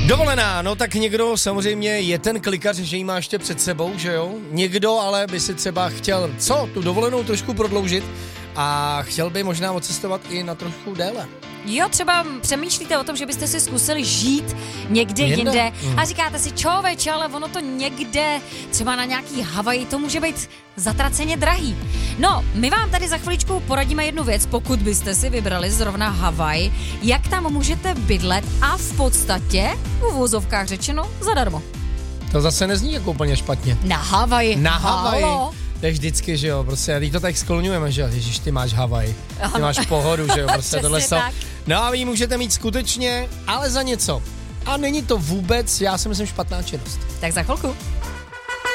Dovolená, no tak někdo samozřejmě je ten klikař, že ji má ještě před sebou, že jo? Někdo ale by si třeba chtěl, tu dovolenou trošku prodloužit a chtěl by možná odcestovat i na trošku déle. Jo, třeba přemýšlíte o tom, že byste si zkusili žít někde jinde a říkáte si, člověče, ale ono to někde, třeba na nějaký Havaji, to může být zatraceně drahý. No, my vám tady za chviličku poradíme jednu věc, pokud byste si vybrali zrovna Havaj, jak tam můžete bydlet a v podstatě, v uvozovkách řečeno, zadarmo. To zase nezní jako úplně špatně. Na Havaji. Na Havaji. Halo. To je vždycky, že jo, prostě, a teď to tak skloňujeme, že jo, ježiš, ty máš Havaj, ty máš pohodu, že jo, prostě tohle jsou. No a vy můžete mít skutečně, ale za něco. A není to vůbec, já si myslím, špatná činnost. Tak za chvilku.